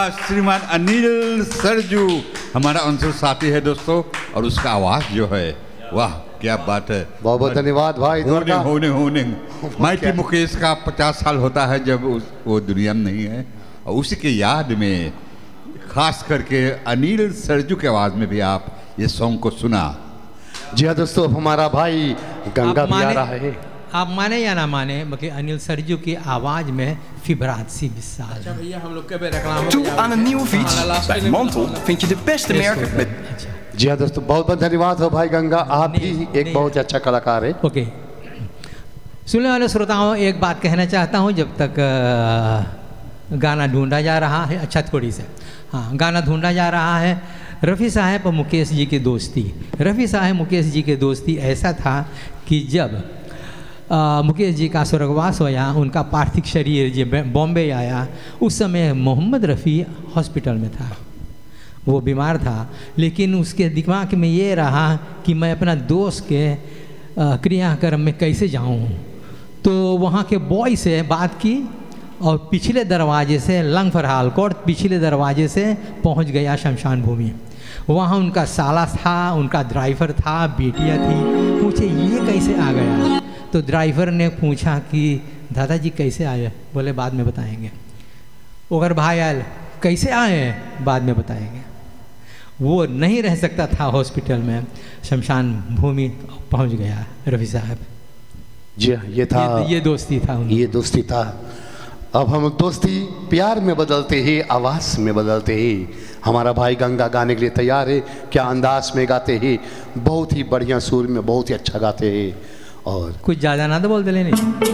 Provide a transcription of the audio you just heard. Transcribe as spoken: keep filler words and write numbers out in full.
श्रीमान अनिल सरजू हमारा अंशु साथी है दोस्तों, और उसका आवाज जो है वाह क्या बात है। बहुत बहुत धन्यवाद भाई। होने होने होने माइटी मुकेश का पचास साल होता है जब उस, वो दुनिया में नहीं है, और उसी के याद में खास करके अनिल सरजू के आवाज में भी आप ये सॉन्ग को सुना। जी हाँ दोस्तों, हमारा भाई गंगा भी आ रहा है। आप माने या ना माने, बाकी अनिल सरजू की आवाज में vibratie bestaat. Toe aan een nieuwe fiets? Bij Mantel vind je de beste merken met... जी हाँ दोस्तों, बहुत बहुत धन्यवाद हो भाई गंगा, आप भी एक बहुत अच्छा कलाकार है। ओके, सुनने वाले श्रोताओं, एक बात कहना चाहता हूँ, जब तक गाना ढूंढा जा रहा है, अच्छा थोड़ी से हाँ गाना ढूंढा जा रहा है। रफ़ी साहब और मुकेश जी की दोस्ती, रफ़ी साहब मुकेश जी की दोस्ती ऐसा था कि जब आ, मुकेश जी का स्वर्गवास होया, उनका पार्थिव शरीर जब बॉम्बे आया, उस समय मोहम्मद रफ़ी हॉस्पिटल में था, वो बीमार था, लेकिन उसके दिमाग में ये रहा कि मैं अपना दोस्त के क्रियाक्रम में कैसे जाऊं। तो वहाँ के बॉय से बात की और पिछले दरवाजे से लंग फरहाल कोर्ट पिछले दरवाजे से पहुँच गया शमशान भूमि। वहाँ उनका साला था, उनका ड्राइवर था, बेटियाँ थी। पूछे ये कैसे आ गया? तो ड्राइवर ने पूछा कि दादाजी कैसे आए? बोले बाद में बताएंगे। अगर भाई आयल कैसे आए? बाद में बताएंगे। वो नहीं रह सकता था हॉस्पिटल में, शमशान भूमि पहुंच गया रफ़ी साहब। जी हाँ, ये था ये, ये दोस्ती था उनकी। ये दोस्ती था। अब हम दोस्ती प्यार में बदलते ही, आवाज़ में बदलते ही। हमारा भाई गंगा गाने के लिए तैयार है। क्या अंदाज में गाते ही, बहुत ही बढ़िया सुर में बहुत ही अच्छा गाते हैं। और कुछ ज़्यादा ना तो बोलते लेने।